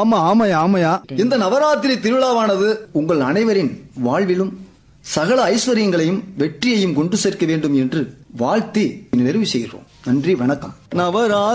ஆமா ஆமாயா ஆமாயா. இந்த நவராத்திரி திருவிழாவானது உங்கள் அனைவரின் வாழ்விலும் சகல ஐஸ்வர்யங்களையும் வெற்றியையும் கொண்டு சேர்க்க வேண்டும் என்று வாழ்த்தி நிறைவு செய்கிறோம். நன்றி, வணக்கம். நவராத்திரி